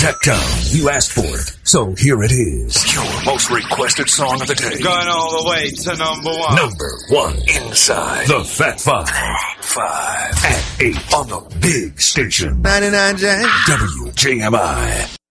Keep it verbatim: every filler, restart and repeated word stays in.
Tech Town. You asked for it, so here it is. Your most requested song of the day. Going all the way to number one. Number one. Inside the Fat Five. Fat Five. At eight on the big station. ninety-nine J. W J M I.